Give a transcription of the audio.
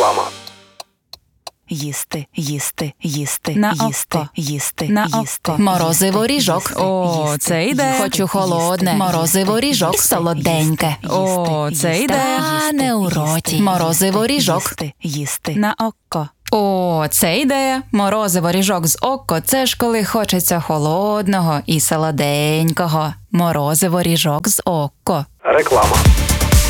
Реклама. Їсти, їсти, їсти, На їсти, око. їсти, На їсти. око. Морозиво ріжок. О, це йде. Хочу холодне. Морозиво ріжок. І солоденьке. О, це йде. Стане у роті. Морозиво ріжок. Їсти, їсти. На око. О, це йде. Морозиво ріжок з око. Це ж коли хочеться холодного і солоденького. Морозиво ріжок з око. Реклама.